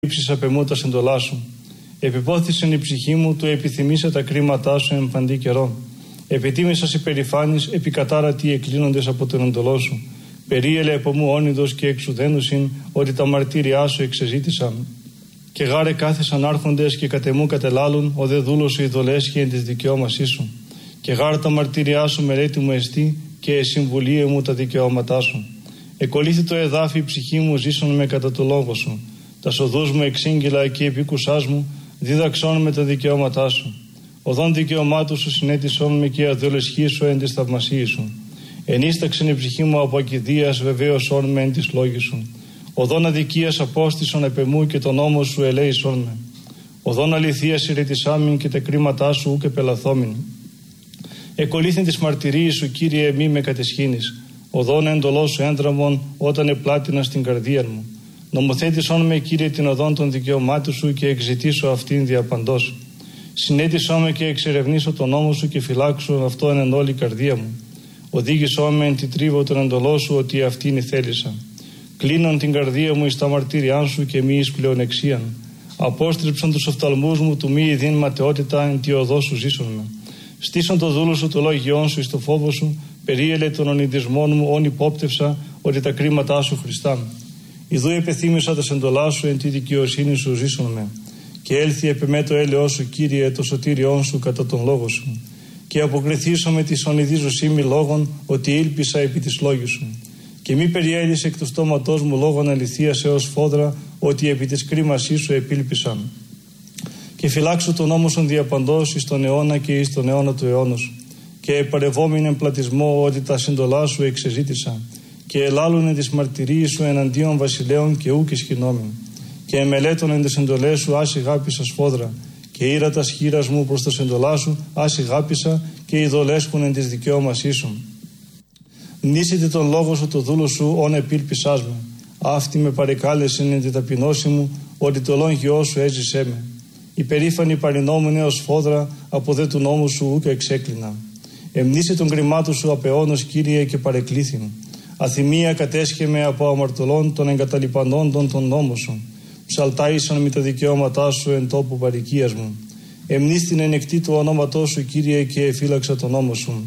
Ήψης απεμού τα σεντολά σου. Επιπόθησεν η ψυχή μου, του επιθυμήσε τα κρίματά σου εν παντή καιρό. Επιτίμησας υπερηφάνης, επικατάρατοι εκκλίνοντες από τον εντολό σου. Περίελε από μου όνειδος και εξουδένουσιν, ότι τα μαρτύριά σου εξεζήτησαν. Και γάρε κάθεσαν άρχοντες και κατεμού κατελάλουν, ο δε δούλος σου ειδωλέσχει εν της δικαιώμασής σου. Και γάρε τα μαρτύριά σου μελέτη μου εστί, και συμβουλίε μου τα δικαιώματά σου. Εκολύθη το εδάφι η ψυχή μου, ζήσον με κατά το λόγο σου. Τα σοδούς μου εξήγγυλα και επίκουσάς μου, δίδαξόν με τα δικαιώματά σου. Οδόν δικαιωμάτου σου συνέτησόν με και αδελεσχή σου εν της θαυμασίας σου. Ενίσταξεν η ψυχή μου από ακηδίας, βεβαίωσόν με εν της λόγης σου. Οδόν αδικίας απόστησον επεμού και τον νόμο σου ελέησόν με. Οδόν αληθείας ηρετισάμιν και τα κρίματά σου ούκ επελαθόμην. Εκολύθην της μαρτυρίας σου, Κύριε, μη με κατεσχύνεις. Οδόν εντολό σου έντραμον όταν επλάτηνα στην καρδία μου. Νομοθέτησόν με, Κύριε, την οδόν των δικαιωμάτων σου και εξητήσω αυτήν διαπαντός. Συνέτησόν με και εξερευνήσω τον νόμο σου και φυλάξω αυτόν εν όλη καρδία μου. Οδήγησόν με εν τη τρίβο τον εντολό σου, ότι αυτήν η θέλησα. Κλείνον την καρδία μου εις τα μαρτύριά σου και μη εις πλεονεξίαν. Απόστριψον τους οφθαλμούς μου του μη ειδήν ματαιότητα εν τη οδό σου ζήσον με. Στήσον το δούλο σου το λόγιόν σου εις το φόβο σου, περίελε των ονειδισμών μου όν υπόπτευσα, ότι τα κρίματά σου Χριστά. Ιδού επεθύμησα τα σεντολά σου εν τη δικαιοσύνη σου ζήσον με. Και έλθει επεμέ το έλεος σου, Κύριε, το σωτήριόν σου κατά τον λόγο σου. Και αποκριθήσω με τη ονειδίζωσήμη λόγων, ότι ήλπισα επί της λόγης σου. Και μη περιέλυσε εκ του στόματός μου λόγων αληθείας έως φόδρα, ότι επί της κρίμασής σου επήλπισαν. Και φυλάξω τον νόμο σου διαπαντός εις τον αιώνα και εις τον αιώνα του αιώνος. Και επαρευόμην εν πλατισμό, ότι τα συντολά σου εξεζήτησα. Και ελάλουνε τις μαρτυρίες σου εναντίον βασιλέων και ούκ ισχυνόμην. Και εμελέτων εν τες εντολές σου άσι γάπησα σφόδρα. Και ήρα τα σχήρας μου προς τα σεντολά σου άσι γάπησα και ειδωλέσχουν εν της δικαιώμασής σου. Μνήσετε τον λόγο σου το δούλο σου όν επήλπισάς με. Αυτή με παρεκάλεσεν εν τη ταπεινώση μου, ότι το λόγιό σου έζησέ με. Υπερήφανη παρινόμουν έως φόδρα, από δε του νόμου σου ούκ εξέκλεινα. Εμνήσε τον κρυμάτου σου απεώνος, Κύριε, και παρεκλήθην. Αθυμία κατέσχε από αμαρτωλών των εγκαταλειπανόντων τον νόμο σου. Ψαλτάησαν με τα δικαιώματά σου εν τόπου παροικίας μου. Εμνήστην ενεκτή του ονόματός σου, Κύριε, και εφύλαξα τον νόμο σου.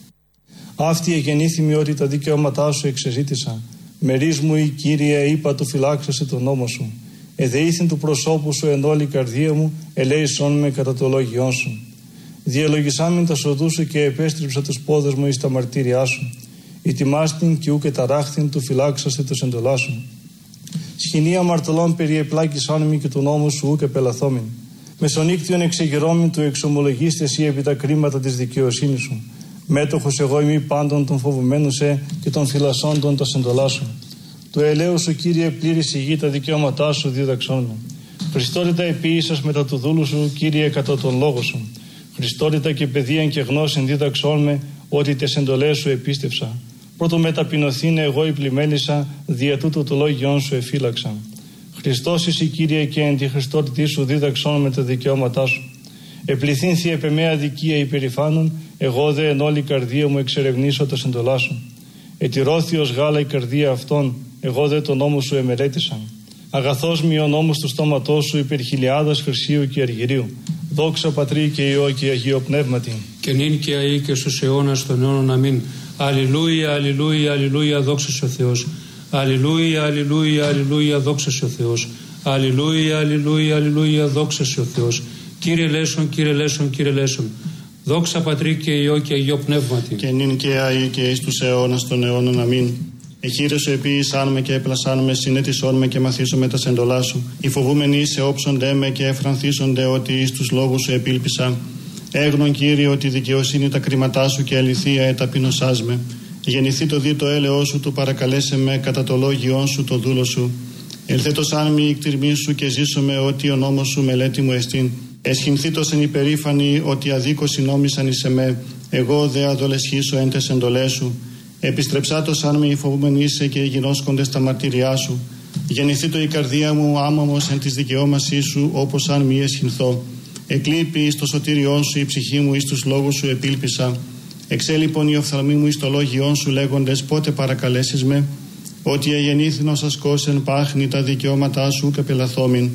Αυτή εγεννήθημη ότι τα δικαιώματά σου εξεζήτησα. Μερίς μου η Κύριε, είπα του φυλάξασε τον νόμο σου. Εδεήθην του προσώπου σου εν όλη καρδία μου, ελέησόν με κατά το λόγιόν σου. Διαλογισάμιν τα σοδού σου και επέστριψα τους πόδες μου εις τα μαρτύριά σου. Ητιμάστην και ούκε ταράχθην του φυλάξαστε το σεντολά σου. Σχοινία αμαρτωλών περιεπλάκησάν μη και του νόμου σου ούκε πελαθόμην. Μεσονύκτιον εξεγερώμην του εξομολογήστε εσύ επί τα κρίματα της δικαιοσύνης σου. Μέτοχος εγώ ημί πάντων των φοβουμένων σε και των φυλασσόντων τα σεντολά σου. Του ελαίου σου, Κύριε, πλήρης η γη, τα δικαιώματά σου δίδαξόν με. Χριστότητα επίησας μετά του δούλου σου, Κύριε, κατά τον λόγο σου. Χριστότητα και παιδείαν και γνώσιν δίδαξόν με, ότι τες εντολές σου επίστευσα. Πρώτο μεταπεινωθήνε εγώ υπλημέλησα, δια τούτο το λόγιόν σου εφύλαξα. Χριστός εσύ, Κύριε, και εν τη Χριστότητή σου δίδαξόν με τα δικαιώματά σου. Επληθύνθη επεμέ αδικία υπερηφάνων, εγώ δε εν όλη καρδία μου εξερευνήσω τα σεντολά σου. Ετηρώθη ως γάλα η καρδία αυτών, εγώ δε τον νόμο σου εμερέτησαν. Αγαθός μη ο νόμος του στόματός σου υπερ χιλιάδας χρυσίου και αργυρίου. Δόξα Πατρί και Υιό και Αγίο Πνεύματι. Και νυν και αεί και στους αιώνας των αιώνων. Αμήν. Αλληλούια, αλληλούια, αλληλούια, δόξα σε ο Θεός. Αλληλούια, αλληλούια, αλληλούια, δόξα σε ο Θεός. Αλληλούια, αλληλούια, αλληλούια, δόξα σε ο Θεός. Κύριε λέσον, Κύριε λέσον, Κύριε λέσον. Δόξα Πατρί και Υιό και Αγίο Πνεύματι. Και νυν και αεί και εις τους αιώνας των αιώνων. Αμήν. Εχείρεσαι επίησάν με και έπλασάν με, συνέτησόν με και μαθήσω με τα σεντολά σου. Οι φοβούμενοι σε όψονται με και εφρανθίσονται ότι εις τους λόγους σου επήλπισα. Έγνον, Κύριε, ότι δικαιοσύνη τα κρίματά σου και αληθεία εταπεινωσάς με. Γεννηθεί το δι το έλεος σου, του παρακαλέσε με κατά το λόγιόν σου το δούλο σου. Ελθέτος αν μη η κτηρμή σου και ζήσω με ότι ο νόμος σου μελέτη μου εστίν. Εσχυνθήτως εν υπερήφανη ότι αδίκως συνόμισαν εις εμέ. Εγώ δε αδολεσχήσω εν τες εντολές σου. Επιστρεψάτος αν μη φοβούμενοι είσαι και γινώσκοντες τα μαρτύριά σου. Γεννηθεί το η καρδία μου άμαμος εν της δικαιώμασής σου, όπως αν μη εσχυνθώ. Εκλείπει εις το σωτήριόν σου η ψυχή μου, εις τους λόγους σου επήλπισα. Εξέλιπον οι οφθαλμοί μου εις το λόγιόν σου λέγοντες πότε παρακαλέσεις με. Ότι αγεννήθην ως ασκός εν πάχνη τα δικαιώματά σου και πελαθόμην.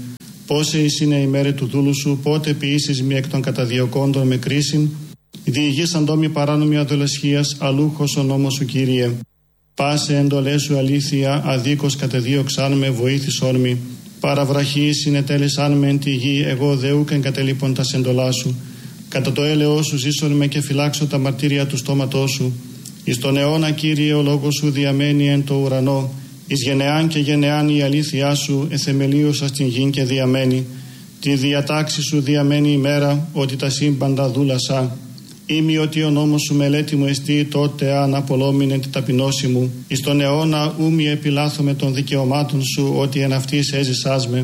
Πόσε εις είναι η μέρη του δούλου σου, πότε ποιήσεις μη εκ των καταδιωκόντων με κρίσιν, διηγήσαν τόμοι παράνομη αδολεσχίας, αλούχος ο νόμος σου, Κύριε. Πάσε εντολές σου αλήθεια, αδίκως κατεδίωξαν με, βοήθησόν μη. Παραβραχή συνετέλεσαν με εν τη γη, εγώ δεούκ εγκατελείπων τα εντολά σου. Κατά το έλεος σου ζήσον με και φυλάξω τα μαρτύρια του στόματός σου. Εις τον αιώνα, Κύριε, ο λόγος σου διαμένει εν το ουρανό. Εις γενεάν και γενεάν η αλήθειά σου εθεμελίωσα στην γη και διαμένει. Τη διατάξη σου διαμένει η μέρα, ότι τα σύμπαντα δούλασα. Ήμι ότι ο νόμος σου μελέτη μου εστί, τότε αν απολόμηνε την ταπεινώση μου. Εις τον αιώνα ούμι επιλάθομαι των δικαιωμάτων σου, ότι εν αυτής έζησάς με.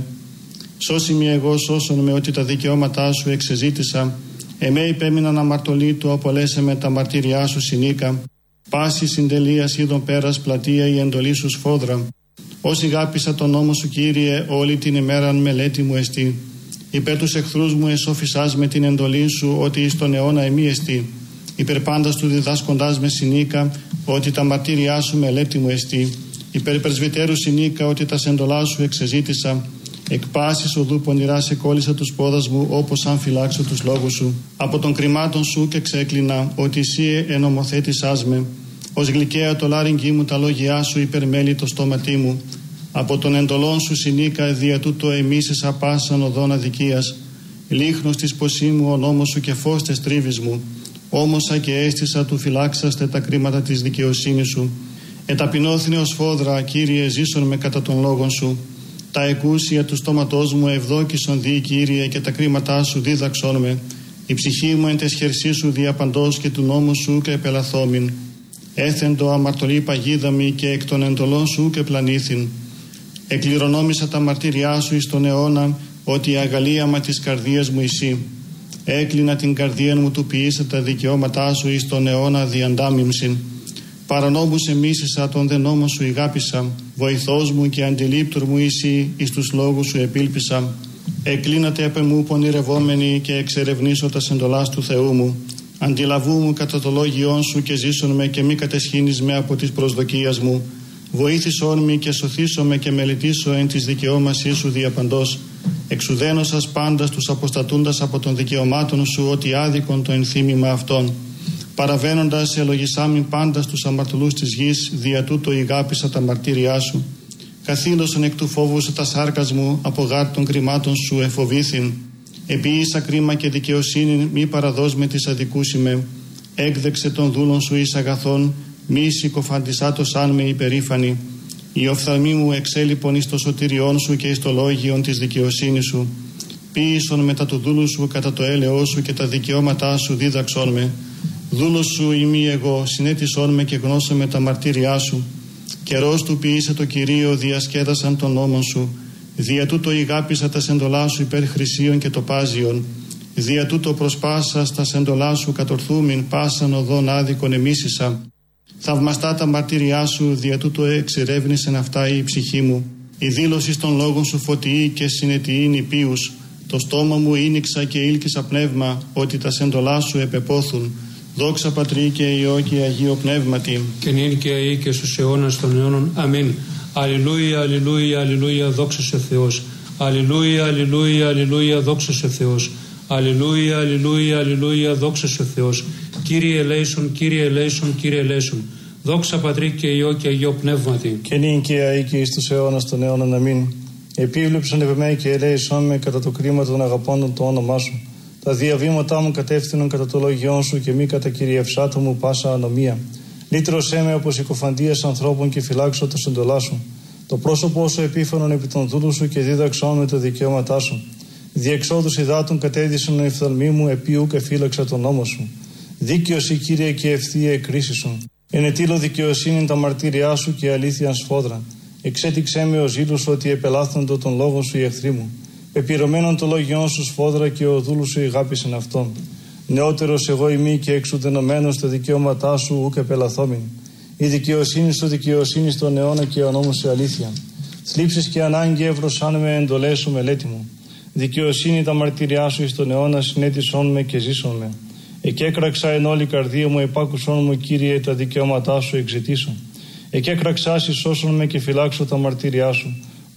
Σώσιμη εγώ, σώσον με, ότι τα δικαιώματά σου εξεζήτησα. Εμέ υπέμειναν αμαρτωλή του, απολέσε με τα μαρτύριά σου συνήκα. Πάση συντελείας είδων πέρας πλατεία, η εντολή σου σφόδρα. Όσοι γάπησα τον νόμο σου, Κύριε, όλη την ημέραν μελέτη μου εστί. Υπέρ τους εχθρούς μου εσώφισάς με την εντολή σου, ότι εις τον αιώνα εμεί εστί. Υπέρ πάντας του διδάσκοντάς με συνήκα, ότι τα μαρτύριά σου μελέτη μου εστί. Υπέρ πρεσβυτέρου συνήκα, ότι τα σεντολά σου εξεζήτησα. Εκ πάσης οδού πονηρά σε κόλλησα τους πόδας μου, όπως αν φυλάξω τους λόγους σου. Από των κρυμάτων σου και ξέκλεινα, ότι εσύ ενομοθέτησάς με. Ως γλυκαία το λάρυγγι μου τα λόγια σου, υπερμέλει το στόματί μου. Από των εντολών σου συνήκα, δια τούτο εμίσησα πάσαν οδόν αδικίας. Λίχνος της ποσή μου ο νόμος σου και φως τες τρίβης μου. Όμωσα και αίσθησα του φυλάξαστε τα κρίματα της δικαιοσύνης σου. Εταπεινώθηνε ως φόδρα, Κύριε, ζήσον με κατά των λόγων σου. Τα εκούσια του στόματός μου ευδόκησον δι, Κύριε, και τα κρίματά σου δίδαξον με. Η ψυχή μου εν τες χερσί σου διαπαντός και του νόμου σου και επελαθόμην. Έθεντο αμαρτωλή παγίδα μη και εκ των εντολών σου και πλανήθην. Εκληρονόμησα τα μαρτύριά σου εις τον αιώνα, ότι η αγαλίαμα της καρδίας μου εσύ. Έκλεινα την καρδία μου του ποιήσα τα δικαιώματά σου εις τον αιώνα διαντάμιμσιν. Παρανόμους εμίσησα τον δε νόμο σου ηγάπησα. Βοηθός μου και αντιλήπτορ μου εσύ, εις τους λόγους σου επίλπισα. Εκλίνατε απ' εμού πονηρευόμενοι και εξερευνήσω τα σεντολάς του Θεού μου. Αντιλαβού μου κατά το λόγιόν σου και ζήσον με και μη κατεσχύνεις με από τις προσδοκίας μου. Βοήθησόν με και σωθήσω με και μελετήσω εν της δικαιώμασής σου διαπαντός. Εξουδένωσας πάντας τους αποστατούντας από των δικαιωμάτων σου, ότι άδικον το ενθύμημα αυτών. Παραβαίνοντας ελογισάμιν πάντας τους αμαρτωλούς της γης, δια τούτο ηγάπησα τα μαρτύριά σου. Καθήλωσαν εκ του φόβου σου τα σάρκας μου, από γάρ των κρυμάτων σου εφοβήθην. Επίησα κρίμα και δικαιοσύνη, μη παραδός με της αδικούσιμε. Έκδεξε των δούλων σου εις αγαθών, μη συκοφαντισάτος αν με υπερήφανη. Οι οφθαλμοί μου εξέλιπον εις το σωτηριόν σου και εις το λόγιον της δικαιοσύνης σου. Ποίησον μετά του δούλου σου κατά το έλεος σου και τα δικαιώματά σου δίδαξόν με. Δούλος σου ημί εγώ, συνέτησόν με και γνώσω με τα μαρτύριά σου. Καιρός του ποιήσε το Κυρίο, διασκέδασαν τον νόμον σου. Δια τούτο ηγάπησα τα σεντολά σου υπέρ χρυσίων και τοπάζιων. Δια τούτο προσπάσα στα σεντολά σου κατορθούμην, πάσαν οδόν άδικον εμίσησα. Θαυμαστά τα μαρτύριά σου, δια τούτο εξερεύνησεν αυτά η ψυχή μου. Η δήλωση των λόγων σου φωτιή και συνετιήν υπείους. Το στόμα μου ίνιξα και ήλκησα πνεύμα, ότι τα σεντολά σου επεπόθουν. Δόξα Πατρί και Υιό και Αγίο Πνεύματι. Και νυν και αεί και στους αιώνας των αιώνων. Αμήν. Αλληλούια, αλληλούια, αλληλούια, δόξα σε Θεός. Αλληλούια, αλληλούια, αλληλούια, δόξα σε Θεός. Αλληλούια, αλληλούια, αλληλούια, δόξα σε Θεός. Κύριε ελέησον, Κύριε ελέησον, Κύριε ελέησον. Δόξα Πατρί και Υιό και Αγίο Πνεύματι. Και νυν και αεί και εις τους αιώνας των αιώνων. Αμήν. Επίβλεψον επ' εμέ και ελέησον με κατά το κρίμα των αγαπώντων το όνομά σου. Τα διαβήματά μου κατεύθυνον κατά το λόγιόν σου και μη κατά κυριευσάτο μου πάσα ανομία. Λύτρωσέ με από συκοφαντίας ανθρώπων και φυλάξω τα σεντολά σου. Το πρόσωπό σου επίφανον επί των δούλου σου και δίδαξόν με τα δικαιώματά σου. Διεξόδους υδάτων κατέδυσαν οι οφθαλμοί μου, επίου και φύλαξα τον νόμο σου. Δίκαιος η Κύριε και ευθεία η κρίση σου. Ενετήλω δικαιοσύνη τα μαρτύριά σου και αλήθειαν σφόδρα. Εξέτηξέ με ο ζήλου σου ότι επελάθοντο τον λόγο σου οι εχθροί μου. Επιρωμένον το λόγιόν σου σφόδρα και ο δούλου σου ηγάπησεν αυτόν. Νεότερος εγώ ημί και εξουδενωμένος τα δικαιώματά σου ουκ επελαθόμην. Η δικαιοσύνη σου δικαιοσύνη στον αιώνα και ο νόμος σε αλήθεια. Θλίψεις και ανάγκη εύρωσάν με εντολές σου μελέτη μου. Δικαιοσύνη τα μαρτυριά σου εις τον αιώνα συνέτησόν με και ζήσον με. Εκέκραξα εν όλη καρδία μου, επάκουσόν μου Κύριε τα δικαιώματά σου εξητήσω. Εκέκραξά σώσον με και φυλάξω τα μαρτύριά σου.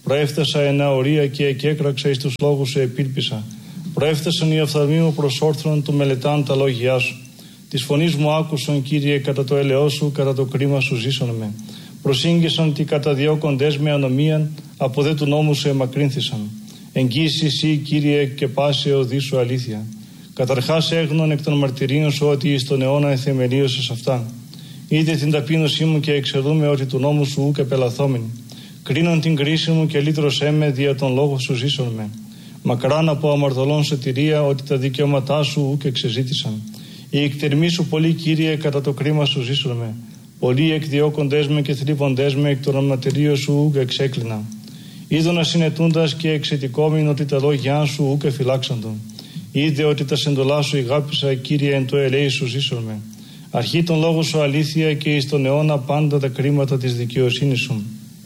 Προέφτασα ενά ορία και εκέκραξα εις τους λόγους σου επίλπισα. Προέφτασαν οι οφθαλμοί μου προς όρθρον του μελετάν τα λόγια σου. Της φωνής μου άκουσον, Κύριε, κατά το έλεό σου, κατά το κρίμα σου ζήσον με. Προσήγγισαν τι καταδιώκοντες με ανομίαν, από δε του νόμου σου εμακρύνθησαν. Εγγύηση εσύ, Κύριε, και πάση οδή σου αλήθεια. Καταρχάς έγνων εκ των μαρτυρίων σου ότι εις τον αιώνα εθεμελίωσες αυτά. Είδε την ταπείνωσή μου και εξεδούμε ότι του νόμου σου ούκ επελαθόμην. Κρίνον την κρίση μου και λύτρωσέ με, δια τον λόγο σου ζήσον με. Μακράν από αμαρτωλών σωτηρία, ότι τα δικαιώματά σου ούκ εξεζήτησαν. Οι εκτερμοί σου πολλοί, Κύριε, κατά το κρίμα σου ζήσον με. Πολλοί εκδιώκοντές με και θλίβοντές με, εκ των μαρτυρίων σου ούκ εξέκλεινα. Είδωνα συνετούντας και εξαιτικόμην ότι τα λόγια σου ούκ εφυλάξαντον. Είδε ότι τα σεντολά σου ηγάπησα, Κύριε, εν το ελέη σου ζήσον με. Αρχή των λόγων σου αλήθεια και εις τον αιώνα πάντα τα κρίματα της δικαιοσύνης σου.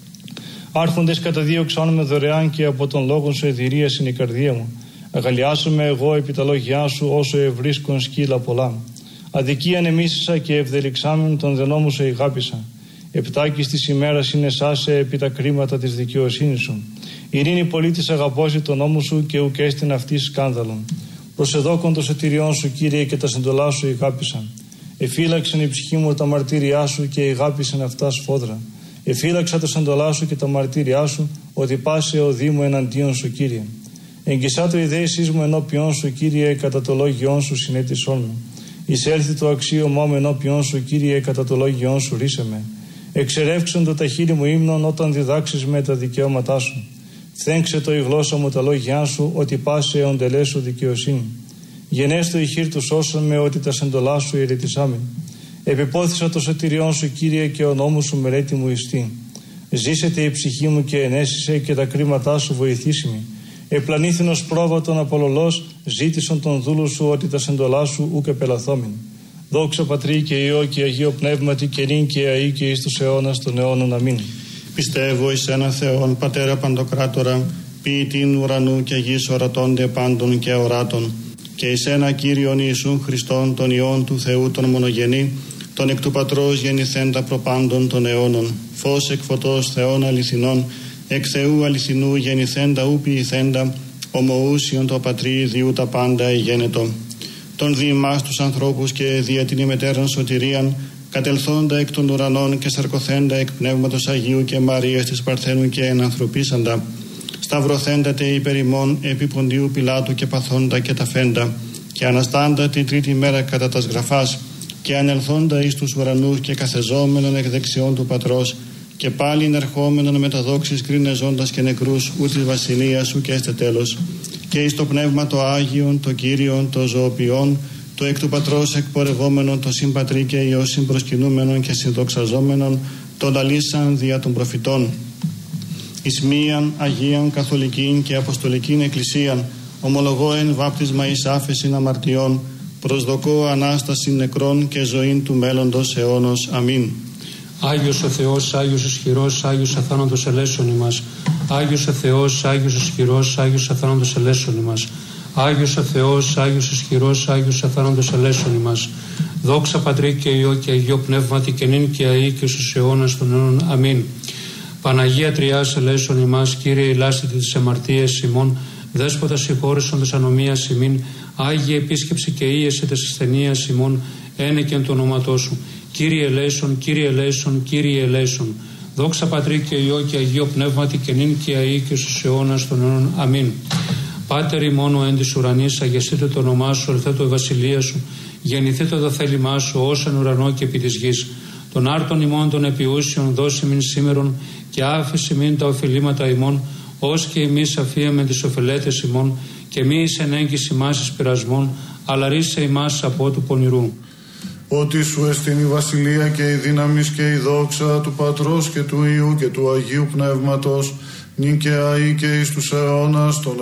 Άρχοντες καταδίωξαν με δωρεάν και από τον λόγο σου εδηρίας είναι η καρδία μου. Αγαλιάσομαι εγώ επί τα λόγια σου όσο ευρίσκον σκύλα πολλά. Αδικίαν εμίσησα και ευδελιξάμεν τον δενόμου σου ηγάπησα. Επτάκης της ημέρας είναι σάσε επί τα κρίματα της δικαιοσύνης σου. Ειρήνη πολίτης αγαπώσει τον νόμο σου και ουκ έστειν αυτή σκάνδαλον. Προσεδόκον το σωτηριών σου, Κύριε, και τα συντολά σου ηγάπησαν. Εφύλαξεν η ψυχή μου τα μαρτύριά σου και ηγάπησαν αυτά σφόδρα. Εφύλαξα τα σεντολά σου και τα μαρτύριά σου, ότι πάσε ο Δήμου εναντίον σου, Κύριε. Εγγισά το ιδέησής μου ενώπιον σου, Κύριε, κατά το λόγιόν σου συνέτησόν με. Εισέλθει το αξίωμά μου ενώπιον σου, Κύριε, κατά το λόγιόν σου ρίσε με. Εξερεύξον τα χείλη μου ύμνων όταν διδάξεις με τα δικαιώματά σου. Φθέγξε το η γλώσσα μου τα λόγια σου, ότι πάσε οντελέ σου δικαιοσύνη. Γενέστο η χείρ του σώσον με, ότι τα σεντολά σου ηρετισάμεν. Επιπόθησα το σωτηριόν σου, Κύριε, και ο νόμος σου μελέτη μου ιστή. Ζήσετε η ψυχή μου και ενέσισε και τα κρίματά σου βοηθήσιμη. Επλανήθηνος πρόβατον απολολός, ζήτησον τον δούλου σου, ότι τα σεντολά σου ούκ επελαθόμην. Δόξα Πατρί και Υιό και Αγίο Πνεύματι και νυν και αεί και εις τους αιώνας των αιώνων. Αμήν. Πιστεύω εις ένα Θεόν, Πατέρα Παντοκράτορα, ποιητήν ουρανού και γης ορατώνται πάντων και οράτων, και εις ένα Κύριον Ιησούν Χριστόν, τον Υιόν του Θεού τον μονογενή, τον εκ του Πατρός γεννηθέντα προπάντων των αιώνων, φως εκ φωτός Θεών αληθινών, εκ Θεού αληθινού γεννηθέντα ου ποιηθέντα, ομοούσιον το Πατρί διού τα πάντα εγένετο. Τον δι' ημάς τους ανθρώπους και δια την ημετέραν σωτηρίαν, κατελθόντα εκ των ουρανών και σαρκωθέντα εκ Πνεύματος Αγίου και Μαρίας της Παρθένου και ενανθρωπίσαντα, σταυρωθέντατε υπερ ημών επί Ποντίου Πιλάτου και παθόντα και ταφέντα, και αναστάντα την τρίτη μέρα κατά τας γραφάς, και ανελθόντα εις τους ουρανούς και καθεζόμενον εκ δεξιών του Πατρός, και πάλιν ερχόμενον με τα δόξης κρίνε ζώντας και νεκρούς, ου της βασιλείας σου και έστε τέλος, και εις το Πνεύμα το Άγιον, το Κύριον, το ζωοποιόν, το εκ του Πατρός εκπορευόμενον, το συμπατρί και Υιό συμπροσκυνούμενον και συνδοξαζόμενον, τον αλήσαν δια των προφητών. Εις μίαν Αγίαν Καθολικήν και Αποστολικήν Εκκλησίαν, ομολογώ εν βάπτισμα εις άφεσιν αμαρτιών, προσδοκώ Ανάσταση νεκρών και ζωήν του μέλλοντος αιώνος. Αμήν. Άγιος ο Θεός, Άγιος ισχυρός, Άγιος αθάνατος ελέσσον ημάς. Άγιος ο Θεός, Άγιος ισχυρός, Άγιος αθάνατος ελέσσον ημάς. Άγιος ο Θεός, Άγιος ισχυρός, Άγιος αθάνατος ελέσσον ημάς. Δόξα Πατρί και Υιό και Αγίο Πνεύματι και νυν και αεί και στους αιώνας των αιώνων. Αμήν. Παναγία Τριάς ελέσσον ημάς, Κύριε ηλάσιτε τις αμαρτίες ημών, Δέσποτα συγχώρεσον τες ανομίας ημίν, Άγιε επίσκεψη και ίεση τες ασθενείας ημών, ένεκεν το ονόματό σου. Κύριε ελέησον, Κύριε ελέησον, Κύριε ελέησον. Δόξα Πατρί και Υιό και Αγίο Πνεύματι και νυν και αεί και στους αιώνας των αιώνων. Αμήν. Πάτερ ημών εν της ουρανής, αγιαστείτε το όνομά σου, ελθέτω η βασιλεία σου, γεννηθείτε το θέλημά σου, ως εν ουρανό και επί της γης. Των άρτων ημών των επιούσιων δώσει μην σήμερον και άφηση μην τα οφειλήματα ημών, ως και εμείς αφίαμε τις οφελέτες ημών, και μη εις ενέγκης ημάς εις πειρασμών, αλλά ρίσε ημάς από του πονηρού. Ότι σου εστιν η βασιλεία και η δύναμις και η δόξα του Πατρός και του Υιού και του Αγίου Πνεύματος, νυν και αεί και εις τους αιώνας των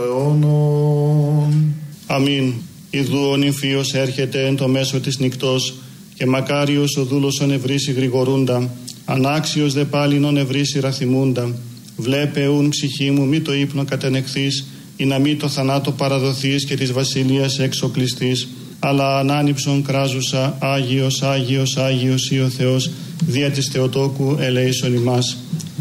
αιώνων. Αμήν. Ιδού ο νυμφίος έρχεται εν το μέσο της νυκτός, και μακάριος ο δούλος ον ευρύσει γρηγορούντα, ανάξιος δε πάλιν ον ευρύσει ραθυμούντα. Βλέπε ουν ψυχή μου μη το ύπνο κατενεχθείς, ή να μη το θανάτο παραδοθείς και της βασιλείας έξω κλειστείς, αλλά ανάνυψον κράζουσα, Άγιος, Άγιος, Άγιος ή ο Θεός, δια της Θεοτόκου ελέησον ημάς.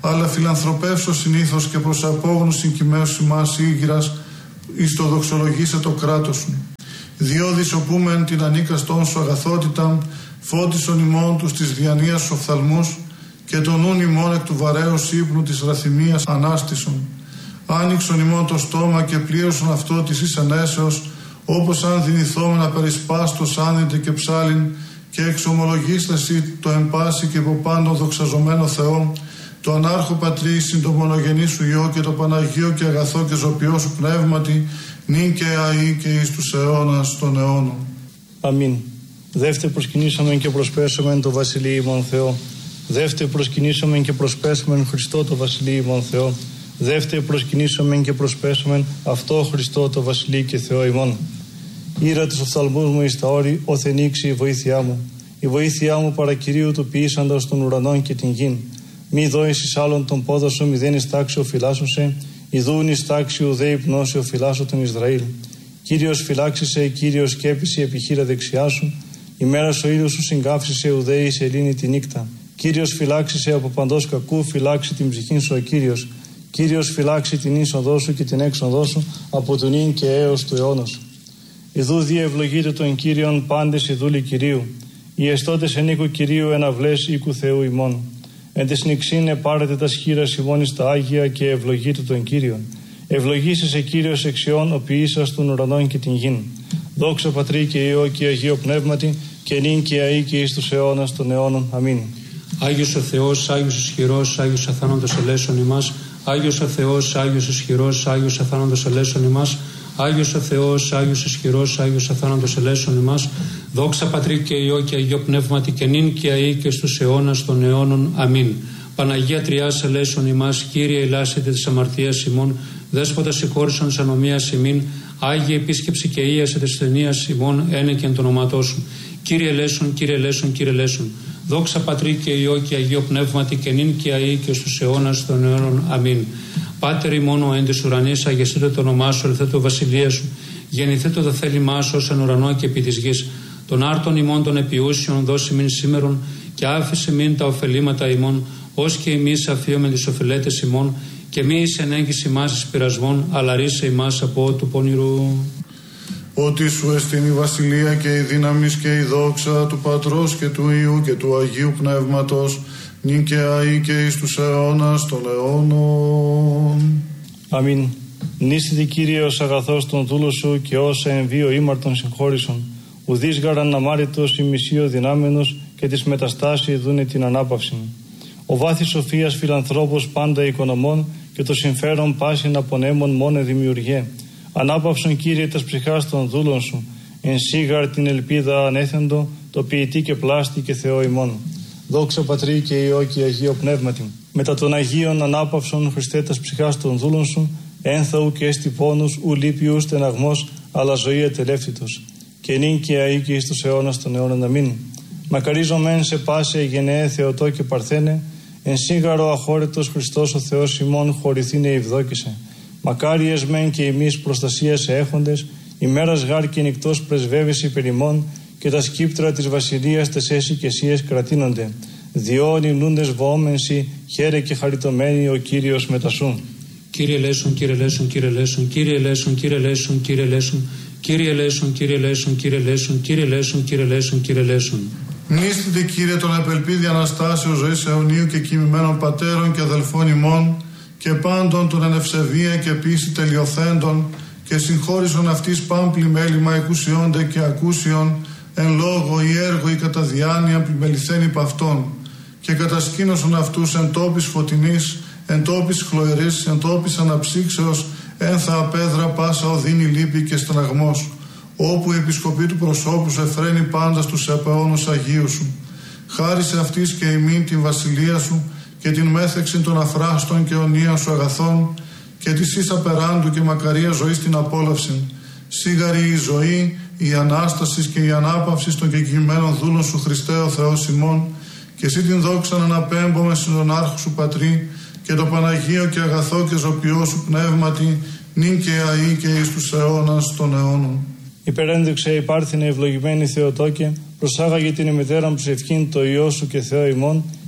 αλλά φιλανθρωπεύσω συνήθως και προς απόγνωση κειμένους ημάς ήγηρας, εις το δοξολογήσε το κράτος σου. Διόδης οπούμεν την ανίκαστόν σου αγαθότητα, φώτισον ημών τους της διανοίας σου οφθαλμούς και τον νουν ημών εκ του βαρέως ύπνου της ραθυμίας ανάστησον. Άνοιξον ημών το στόμα και πλήρωσον αυτό της εις ενέσεως, όπως αν δυνηθόμενα περισπάστος άνετε και ψάλιν, και εξομολογήσταση το εμπάση και από πάντων δοξαζομένο Θεό, το ανάρχο Πατρί συν το μονογενή σου Υιό και το Παναγίο και αγαθό και ζωπιό σου πνεύματι, νυν και αεί και εις τους αιώνας των αιώνων. Αμήν. Δεύτε προσκυνήσομεν και προσπέσομεν το Βασιλείο ημών Θεό. Δεύτε προσκυνήσομεν και προσπέσομεν Χριστό το Βασιλείο ημών Θεό. Δεύτε προσκυνήσομεν και προσπέσομεν αυτό Χριστό το Βασιλείο και Θεό ημών. Ήρα τους οφθαλμούς μου εις τα όρη, όθεν ήξει η βοήθειά μου. Η βοήθειά μου παρακυρίου του ποιήσαντος των ουρανών και την γην. Μη δώεις εις άλλον τον πόδο σου, μηδέν εις τάξιο φυλάσσωσε, ιδούν εις τάξιο δε υπνώσιο φυλάσσο τον Ισραήλ. Κύριος φυλάξησε, Κύριος σκέπησε επιχείρα δεξιά σου, ημέρας ο ήλιος σου συγκάφησε ουδέ εις ελήνη τη νύκτα. Κύριος φυλάξησε από παντός κακού, φυλάξει την ψυχήν σου ο Κύριος. Κύριος φυλάξει την είσοδό σου και την έξοδό σου από τον ίν και έως του αιώνος. Ιδού διευλογείτε τον Κύριον πάντες οι δούλοι Κυρίου. Οι εστώτες εν οίκου Κυρίου εναυλές οίκου Θεού ημών. Εν τες νηξήν επάρετε τα σχήρας ημών εις τα Άγια και ευλογείτε τον Κύριον. Ευλογήσεσαι Κύριος εξιών, ο ποιήσας των ουρανών και την γην. Δόξα Πατρί και Υιό και Αγίο Πνεύματι, και νυν και αεί και εις τους αιώνας των αιώνων. Αμήν. Άγιος ο Θεός, Άγιος ισχυρός, Άγιος αθάνατος ελέησον ημάς. Άγιος ο Θεός, Άγιος ισχυρός, Άγιος αθάνατος ελέησον ημάς. Άγιος ο Θεός, Άγιος ισχυρός, Άγιος αθάνατος ελέησον ημάς. Δόξα Πατρί και Υιό και Αγίο Πνεύματι, και νυν και αεί και στους αιώνας των αιώνων. Αμήν. Παναγία Τριάς ελέησον ημάς. Κύριε ελάσσετε της αμαρτίας ημών. Δέσποτα συγχώρησον της ανομίας ημίν. Άγιε επίσκεψη και ίασε της ταινίας ημών, ένεκεν το ονόματό σου. Κύριε ελέησον, Κύριε ελέησον, Κύριε ελέησον. Δόξα Πατρί και Υιό και Αγίο Πνεύματι, και νυν και αεί και στους αιώνας των αιώνων. Αμήν. Πάτερ ημών ο εν της ουρανής, αγιαστείτε το όνομά σου, ελθέ το βασιλεία σου. Γεννηθείτε το θέλημά σου ως εν ουρανό και επί της γης. Τον άρτον ημών των επιούσιων δώσει μην σήμερον, και άφησε μην τα ωφελήματα ημών, ως και εμείς αφίωμε τις οφειλέτες ημών, και μη εις ενέγγιση ημάς εις πειρασμών, αλλά ρίσε ημάς από του πονηρού. Ότι σου εστίν η βασιλεία και η δύναμις και η δόξα του Πατρός και του Υιού και του Αγίου Πνεύματος, νυν και αεί και εις τους αιώνας των αιώνων. Αμήν. Νίστητη Κύριε ως αγαθός των δούλων σου και όσα εμβίο ήμαρτον συγχώρησον. Ουδείς γαραν αμάριτος η μισείο δυνάμενος και της μεταστάσεως δούνε την ανάπαυση. Ο βάθης σοφίας φιλανθρώπος πάντα οικονομών και το συμφέρον πάσιν απονέμων μόνε δημιουργέ. Ανάπαυσον Κύριε τας ψυχάς των δούλων σου, εν σίγαρ την ελπίδα ανέθεντο, το ποιητή και πλάστη και Θεό ημών. Δόξα Πατρί και Υιό και Αγίο Πνεύματι. Μετά των Αγίων ανάπαυσον Χριστέ τας ψυχάς των δούλων σου, ένθαου και έστι πόνους, ου λύπη ου στεναγμός, αλλά ζωή ατελεύθυτος. Και νυν και αεί και εις τους αιώνας των αιώνων. Αμήν. Μακαρίζομεν σε πάσε γενναίε Θεοτό και Παρθένε, εν σίγαρο αχώρετος Χριστός ο Θεός ημών χωρηθήνε ευδόκησε. Μακάριες μεν και εμείς προστασίας έχοντες, ημέρας γάρ και νυκτός πρεσβεύεσαι υπερ ημών, και τα σκύπτρα της βασιλείας τες εσικεσίες κρατείνονται. Διόν υμνούντες βοόμενσι, χαίρε και χαριτωμένοι ο Κύριος μετασού. Κύριε ελέησον, Κύριε ελέησον, Κύριε ελέησον, Κύριε ελέησον, Κύριε ελέησον, Κύριε ελέησον, Κύριε ελέησον, Κύριε ελέησον, Κύριε ελέησον, Κύριε ελέησον, Κύριε ελέησον, Κύριε ελέησον. Μνήστητε Κύριε τον επελπίδη Αναστάσεως ζωής αιωνίου και κοιμημένων πατέρων και αδελφών ημών, και πάντων των εν ευσεβία και πίστη τελειοθέντων, και συγχώρησον αυτής πάμπλη μέλημα εκουσιόνται και ακούσιον, εν λόγω ή έργο ή κατά διάνοια πλημεληθέν υπ' αυτών, και κατασκήνωσον αυτούς εν τόπης φωτεινής, εν τόπης χλωερής, εν τόπης αναψύξεως, ένθα απέδρα πάσα οδύνη λύπη και στεναγμός, όπου η επισκοπή του προσώπου σου εφραίνει πάντα στους επαώνους Αγίου σου. Χάρισε αυτής και ημίν την βασιλεία σου και την μέθεξη των αφράστων και ονίων σου αγαθών, και της ίσα περάντου και μακαρία ζωή στην απόλαυση. Σίγαρη η ζωή, η Ανάσταση και η ανάπαυση των κεκοιμμένων δούλων σου Χριστέ ο Θεός ημών, και εσύ την δόξα να αναπέμπομαι στον τον άρχο σου Πατρί, και το Παναγίο και αγαθό και ζωπιό σου πνεύματι, νυν και αεί και εις τους αιώνας των αιώνων. Υπερένδειξε υπάρθινε ευλογημένη Θεοτόκε, προσάγαγε την ημετέραν ψευχήν το Υιό σου και Θεό ημών,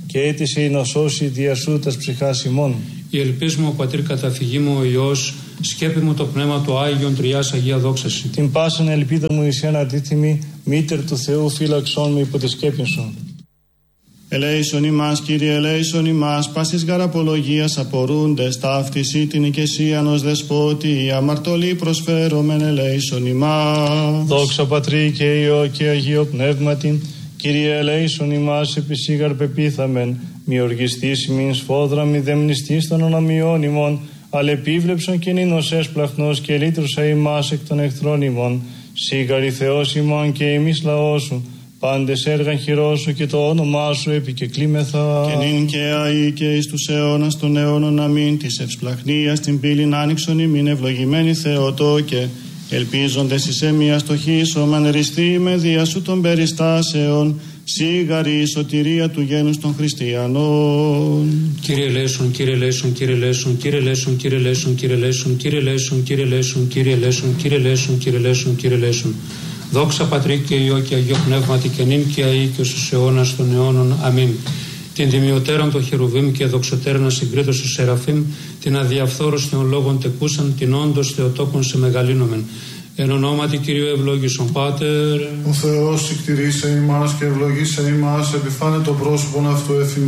και αίτησε να σώσει διασού τας ψυχάς ημών. Η ελπίς μου, ο Πατήρ καταφυγή μου, ο Υιός, σκέπη μου το Πνεύμα του Άγιον Τριάς Αγία Δόξαση. Την πάσαν ελπίδα μου εις ένα αντίθυμη, μήτερ του Θεού φύλαξόν με υπό τη σκέπιν σου. Ελέησον ημάς, Κύριε, ελέησον ημάς, πάσης γαραπολογίας απορούντες, ταύτιση την οικεσίαν ως δεσπότη, αμαρτωλή προσφέρομεν, ελέησον ημάς. Δόξα Πατρί και Υιό και Αγίο Πνεύματι, Κύριε, ελέησον ημάς, επισήγαρ πεπίθαμεν, μη οργιστής ημίν σφόδρα, μη δεμνιστής των ονομιών ημών, αλλά επίβλεψον και νήνος έσπλαχνος και λύτρουσα ημάς εκ των εχθρών ημών, σίγαρη Θεός ημών και εμείς λαός σου, πάντες έργαν χειρός σου και το όνομά σου επικεκλήμεθα. Και νυν και αεί και εις τους αιώνας των αιώνων αμήν, της ευσπλαχνίας την πύλην άνοιξον ημίν, ευλογημένη Θεοτόκε, ελπίζοντες εις εμία στοχίσομεν, ριστή με δια σου των περιστάσεων, σίγαρη η σωτηρία του γένους των χριστιανών. Κύριε ελέησον, Κύριε ελέησον, Κύριε ελέησον, Κύριε ελέησον, Κύριε ελέησον, Κύριε ελέησον, Κύριε ελέησον, Κύριε ελέησον, Κύριε ελέησον, Κύριε ελέησον, Κύριε ελέησον, Κύριε ελέησον. Δόξα Πατρί και Υιό και Αγίο Πνεύματι και νυν και αεί και στους αιώνας των αιώνων. Αμήν. Την τιμιωτέραν των χερουβίμ και δοξωτέραν ασυγκρίτως του Σεραφείμ, την αδιαφθόρους των λόγων τεκούσαν, την όντως Θεοτόκον σε μεγαλύνομεν. Εν ονόματι Κυρίου ευλόγησον Πάτερ. Ο Θεός συκτηρίσε ημάς και ευλογήσε ημάς, επιφάνε το πρόσωπον αυτού εφημερίδα.